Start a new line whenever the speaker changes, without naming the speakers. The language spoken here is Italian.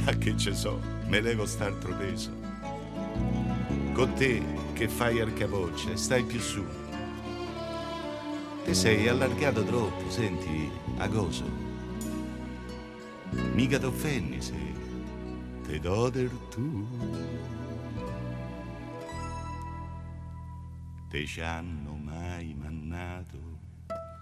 Ma che ce so, me levo st'altro peso. Con te che fai arcavoce, stai più su. Te sei allargato troppo, senti, agoso. Mica t'offendi se te do del tu. Te ci hanno mai mannato